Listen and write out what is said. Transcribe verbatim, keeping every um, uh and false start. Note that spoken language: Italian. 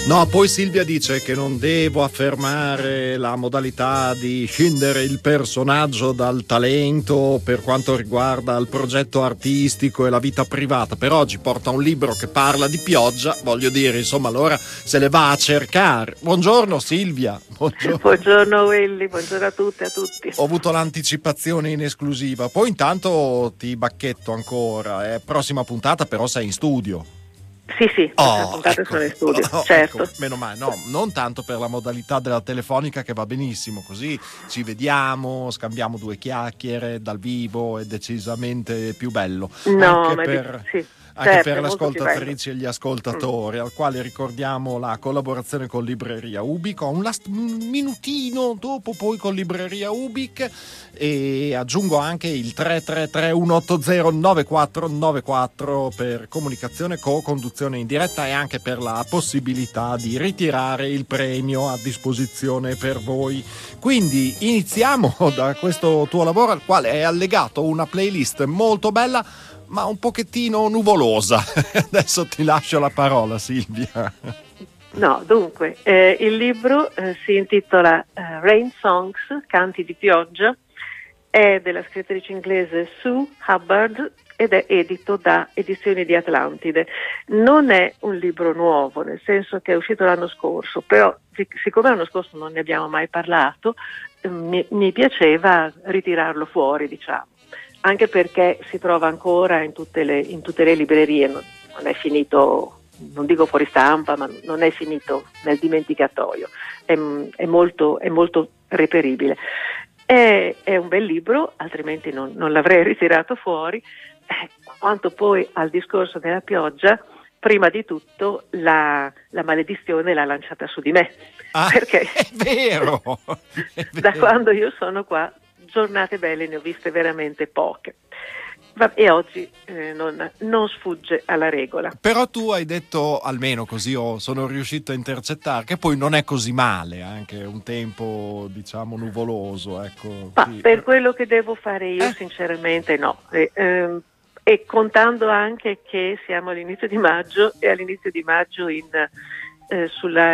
No, poi Silvia dice che non devo affermare la modalità di scindere il personaggio dal talento per quanto riguarda il progetto artistico e la vita privata. Per oggi porta un libro che parla di pioggia, voglio dire, insomma, allora se le va a cercare. Buongiorno Silvia. Buongiorno, buongiorno Willy, buongiorno a tutte e a tutti. Ho avuto l'anticipazione in esclusiva, poi intanto ti bacchetto ancora. Eh, prossima puntata però sei in studio. Sì, sì, oh, puntate ecco, sono in studio, oh, certo. Ecco, meno male, no, non tanto per la modalità della telefonica che va benissimo, così ci vediamo, scambiamo due chiacchiere dal vivo, è decisamente più bello. No, anche ma per... di... sì. Anche Certo, per le ascoltatrici e gli ascoltatori, mm. al quale ricordiamo la collaborazione con Libreria Ubic. Ho un last minutino dopo poi con Libreria Ubic e aggiungo anche il tre tre tre uno otto zero nove quattro nove quattro per comunicazione, co-conduzione in diretta e anche per la possibilità di ritirare il premio a disposizione per voi. Quindi iniziamo da questo tuo lavoro al quale è allegato una playlist molto bella ma un pochettino nuvolosa. Adesso ti lascio la parola, Silvia. No, dunque, eh, il libro eh, si intitola eh, Rain Songs, Canti di pioggia, è della scrittrice inglese Sue Hubbard ed è edito da Edizioni di Atlantide. Non è un libro nuovo, nel senso che è uscito l'anno scorso, però siccome l'anno scorso non ne abbiamo mai parlato, eh, mi, mi piaceva ritirarlo fuori, diciamo. Anche perché si trova ancora in tutte le, in tutte le librerie, non, non è finito, non dico fuori stampa, ma non è finito nel dimenticatoio, è, è, molto, è molto reperibile. È, è un bel libro, altrimenti non, non l'avrei ritirato fuori. Eh, quanto poi al discorso della pioggia, prima di tutto la, la maledizione l'ha lanciata su di me. Ah, perché è vero, è vero. Da quando io sono qua, giornate belle ne ho viste veramente poche. E oggi eh, non, non sfugge alla regola. Però tu hai detto, almeno così io sono riuscito a intercettare, che poi non è così male, anche un tempo diciamo nuvoloso, ecco. Ma sì. Per quello che devo fare io, eh? sinceramente no. E, ehm, e contando anche che siamo all'inizio di maggio e all'inizio di maggio in, eh, sulla